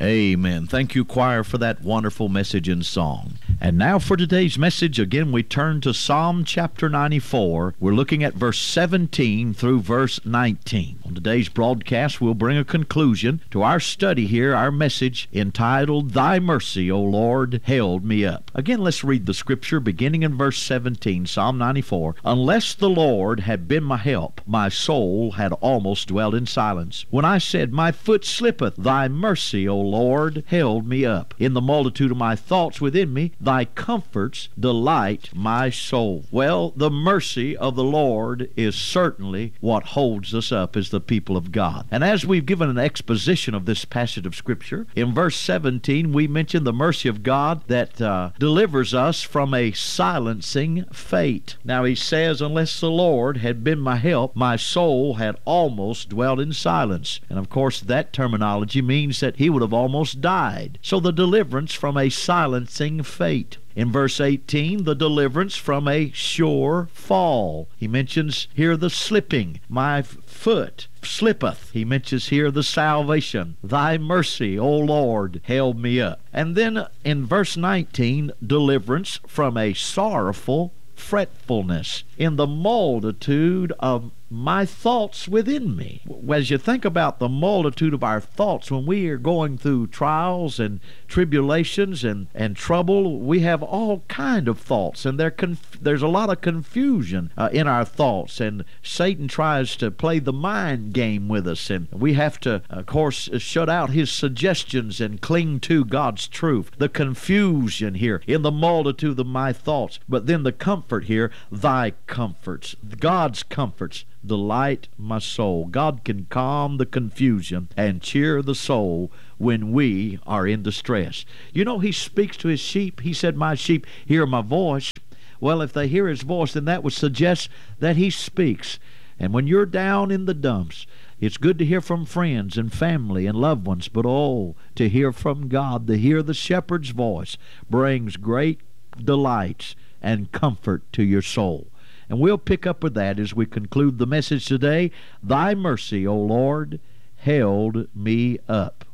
Amen. Thank you, choir, for that wonderful message and song. And now for today's message, again, we turn to Psalm chapter 94. We're looking at verse 17 through verse 19. On today's broadcast, we'll bring a conclusion to our study here, our message entitled, Thy Mercy, O Lord, Held Me Up. Again, let's read the scripture beginning in verse 17, Psalm 94. Unless the Lord had been my help, my soul had almost dwelt in silence. When I said, My foot slippeth, Thy mercy, O Lord, held me up. In the multitude of my thoughts within me, Thy comforts delight my soul. Well, the mercy of the Lord is certainly what holds us up as the people of God. And as we've given an exposition of this passage of Scripture, in verse 17 we mentioned the mercy of God that delivers us from a silencing fate. Now he says, unless the Lord had been my help, my soul had almost dwelt in silence. And of course that terminology means that he would have almost died. So the deliverance from a silencing fate. In verse 18, the deliverance from a sure fall. He mentions here the slipping. My foot slippeth. He mentions here the salvation. Thy mercy, O Lord, held me up. And then in verse 19, deliverance from a sorrowful fretfulness. In the multitude of my thoughts within me. As you think about the multitude of our thoughts when we are going through trials and tribulations and trouble, we have all kind of thoughts, and there's a lot of confusion in our thoughts, and Satan tries to play the mind game with us, and we have to, of course, shut out his suggestions and cling to God's truth. The confusion here in the multitude of my thoughts, but then the comfort here, thy comforts, God's comforts delight my soul. God can calm the confusion and cheer the soul when we are in distress. You know, he speaks to his sheep. He said, my sheep hear my voice. Well, if they hear his voice, then that would suggest that he speaks. And when you're down in the dumps, it's good to hear from friends and family and loved ones, but to hear from God, to hear the shepherd's voice, brings great delights and comfort to your soul. And we'll pick up with that as we conclude the message today. Thy mercy, O Lord, held me up.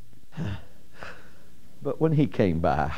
But when he came by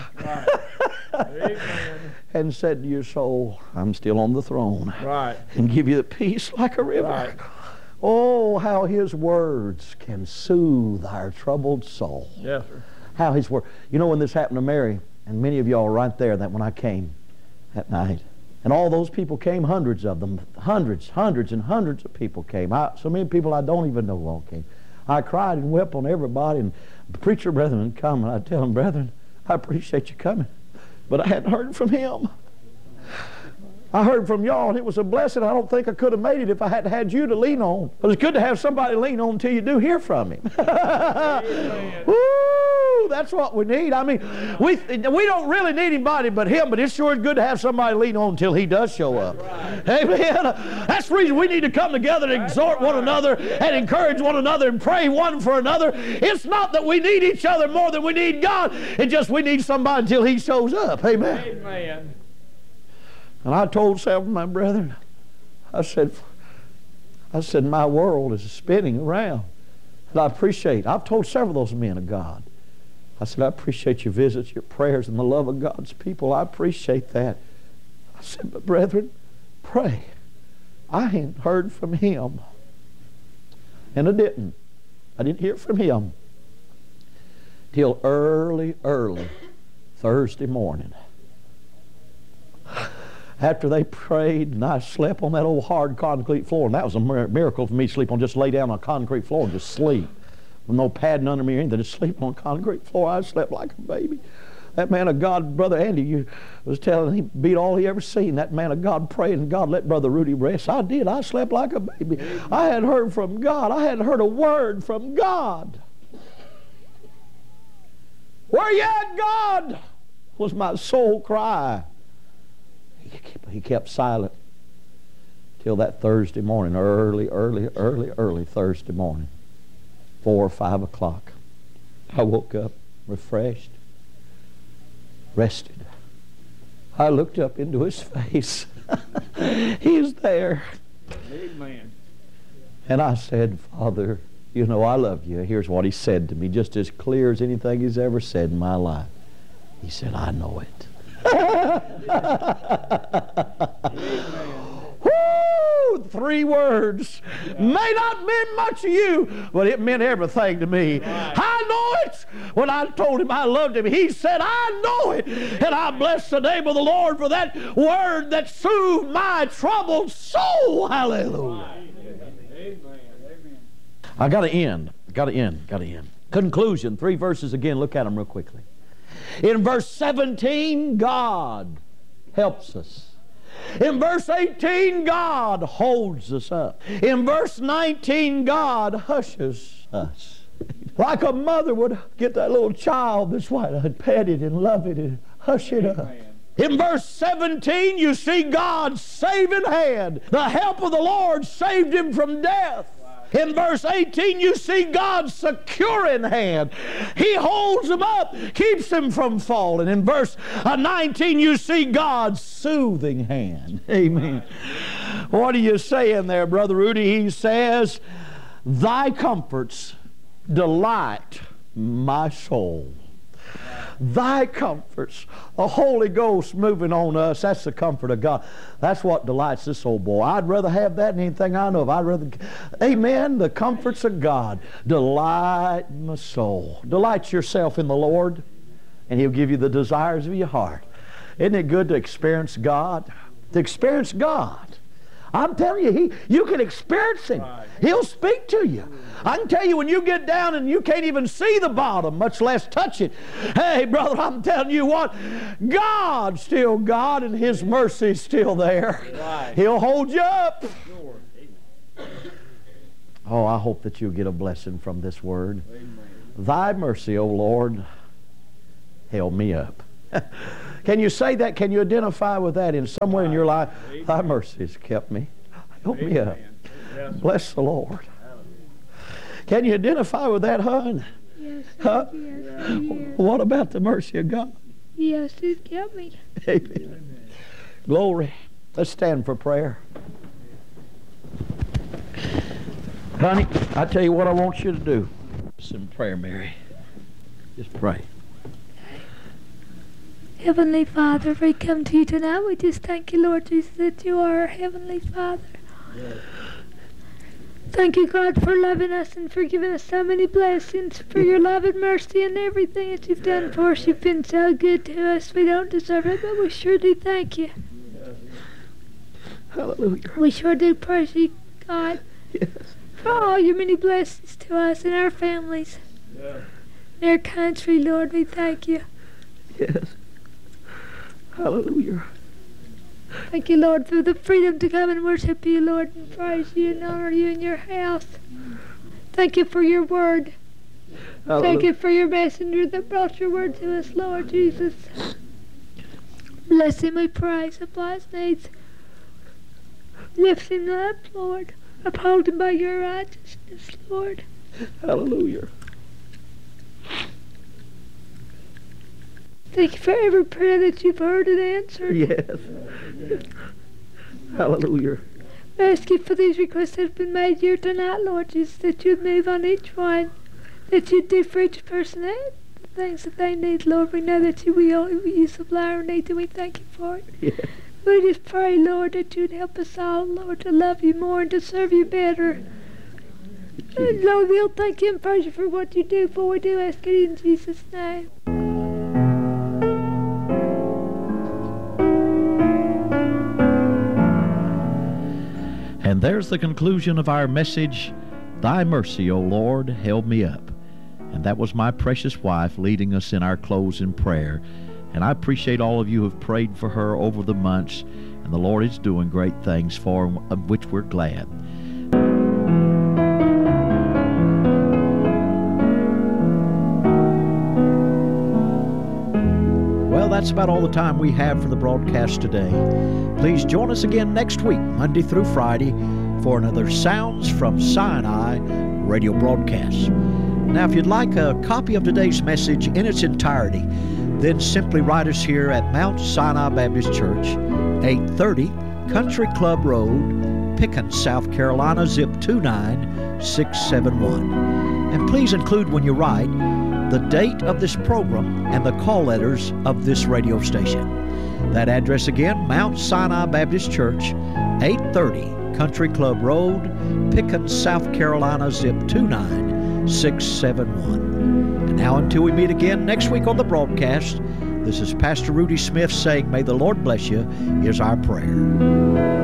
and said to your soul, I'm still on the throne, and give you the peace like a river. Oh, how his words can soothe our troubled soul. Yes, sir. How his word. You know, when this happened to Mary, and many of y'all were right there that when I came that night, and all those people came, hundreds of them, hundreds and hundreds of people came. So many people I don't even know all came. I cried and wept on everybody, and the preacher brethren would come, and I'd tell them, brethren, I appreciate you coming, but I hadn't heard from him. I heard from y'all, and it was a blessing. I don't think I could have made it if I hadn't had you to lean on. But it's good to have somebody to lean on until you do hear from him. Woo! That's what we need. I mean, we don't really need anybody but him, but it sure is good to have somebody to lean on until he does show up. Amen. That's the reason we need to come together and exhort one another and encourage one another and pray one for another. It's not that we need each other more than we need God. It's just we need somebody until he shows up. Amen. Amen. And I told several of my brethren, I said, my world is spinning around. And I've told several of those men of God. I said, I appreciate your visits, your prayers, and the love of God's people. I appreciate that. I said, but brethren, pray. I hadn't heard from him. And I didn't. I didn't hear from him till early Thursday morning. After they prayed, and I slept on that old hard concrete floor, and that was a miracle for me to sleep on, just lay down on a concrete floor and just sleep. With no padding under me or anything, just sleep on a concrete floor. I slept like a baby. That man of God, Brother Andy, was telling he beat all he ever seen. That man of God prayed, and God let Brother Rudy rest. I did. I slept like a baby. I hadn't heard from God. I hadn't heard a word from God. Where you at, God? Was my soul cry. He kept silent till that Thursday morning, early Thursday morning, 4 or 5 o'clock. I woke up refreshed, rested. I looked up into his face. He's there. Amen. And I said, Father, You know I love you. Here's what he said to me, just as clear as anything he's ever said in my life. He said, I know it. Woo! 3 words. May not mean much to you, but it meant everything to me. I know it. When I told him I loved him, he said, I know it. And I bless the name of the Lord for that word that soothed my troubled soul. Hallelujah. I got to end. Got to end. Conclusion, 3 verses again. Look at them real quickly. In verse 17, God helps us. In verse 18, God holds us up. In verse 19, God hushes us. Like a mother would get that little child that's white and pet it and love it and hush it up. In verse 17, you see God's saving hand. The help of the Lord saved him from death. In verse 18, you see God's securing hand. He holds him up, keeps him from falling. In verse 19, you see God's soothing hand. Amen. What are you saying there, Brother Rudy? He says, thy comforts delight my soul. Thy comforts, the Holy Ghost moving on us, that's the comfort of God. That's what delights this old boy. I'd rather have that than anything I know of. I'd rather, amen, the comforts of God delight my soul. Delight yourself in the Lord, and He'll give you the desires of your heart. Isn't it good to experience God? To experience God. I'm telling you, you can experience Him. He'll speak to you. I can tell you when you get down and you can't even see the bottom, much less touch it. Hey, brother, I'm telling you what, God's still God and His mercy's still there. He'll hold you up. Oh, I hope that you'll get a blessing from this word. Thy mercy, O Lord, held me up. Can you say that? Can you identify with that in some way in your life? Thy mercy has kept me. Help me up. Bless the Lord. Can you identify with that, hon? Yes, huh? Yes. What about the mercy of God? Yes, it kept me. Amen. Glory. Let's stand for prayer. Honey, I tell you what I want you to do. Some prayer, Mary. Just pray. Heavenly Father, we come to you tonight. We just thank you, Lord Jesus, that you are our Heavenly Father. Yes. Thank you, God, for loving us and for giving us so many blessings, for your love and mercy and everything that you've done for us. You've been so good to us. We don't deserve it, but we sure do thank you. Hallelujah. We sure do praise you, God, yes, for all your many blessings to us and our families. Yes. And our country, Lord, we thank you. Yes. Hallelujah. Thank you, Lord, for the freedom to come and worship you, Lord, and praise you and honor you in your house. Thank you for your word. Hallelujah. Thank you for your messenger that brought your word to us, Lord Jesus. Bless him, we pray. Supply his needs. Lift him up, Lord. Uphold him by your righteousness, Lord. Hallelujah. Thank you for every prayer that you've heard and answered. Yes. Hallelujah. I ask you for these requests that have been made here tonight, Lord Jesus, that you'd move on each one, that you'd do for each person the things that they need, Lord. We know that you will. You supply our needs, and we thank you for it. Yes. We just pray, Lord, that you'd help us all, Lord, to love you more and to serve you better. And Lord, we'll thank you and praise you for what you do, for we do ask it in Jesus' name. And there's the conclusion of our message, Thy mercy, O Lord, held me up. And that was my precious wife leading us in our closing prayer. And I appreciate all of you who have prayed for her over the months. And the Lord is doing great things for her, of which we're glad. Well, that's about all the time we have for the broadcast today. Please join us again next week, Monday through Friday, for another Sounds from Sinai radio broadcast. Now, if you'd like a copy of today's message in its entirety, then simply write us here at Mount Sinai Baptist Church, 830 Country Club Road, Pickens, South Carolina, zip 29220. 671. And please include when you write the date of this program and the call letters of this radio station. That address again, Mount Sinai Baptist Church, 830 Country Club Road, Pickens, South Carolina, zip 29671. And now until we meet again next week on the broadcast, this is Pastor Rudy Smith saying, may the Lord bless you, is our prayer.